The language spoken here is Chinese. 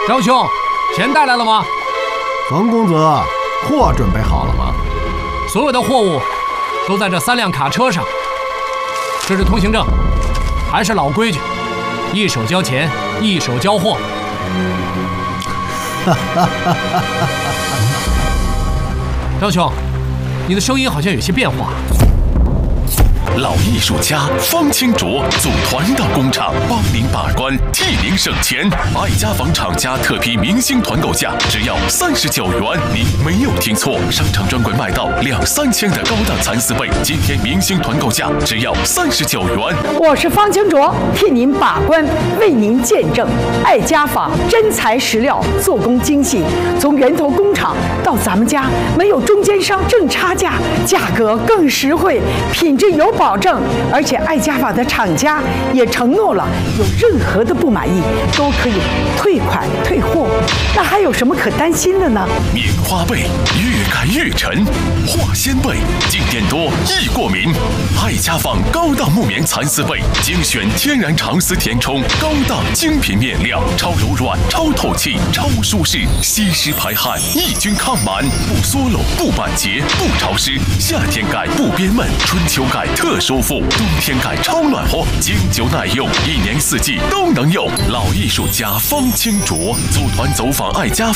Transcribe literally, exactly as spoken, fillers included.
张兄，钱带来了吗？ 冯公子，货准备好了吗？ 所有的货物都在这三辆卡车上。这是通行证，还是老规矩，一手交钱，一手交货。张兄，你的声音好像有些变化。 老艺术家方清卓组团到工厂，帮您把关，替您省钱。爱家纺厂家特批明星团购价只要三十九元，您没有听错，商场专柜卖到两三千的高档蚕丝被，今天明星团购价只要三十九元。 我是方清卓，替您把关，为您见证。爱家纺真材实料，做工精细，从源头工厂到咱们家，没有中间商挣差价，价格更实惠，品质有保证。而且爱家纺的厂家也承诺了，有任何的不满意都可以退款退货，那还有什么可担心的呢？ 棉花被越改越沉，化纤被静电多易过敏。爱家纺高档木棉蚕丝被，精选天然长丝填充，高档精品面料，超柔软、超透气、超舒适，吸湿排汗，抑菌抗螨，不缩漏、不板结、不潮湿。夏天改不憋闷，春秋改特舒服，冬天改超暖和，经久耐用，一年四季都能用。老艺术家方清卓组团走访爱家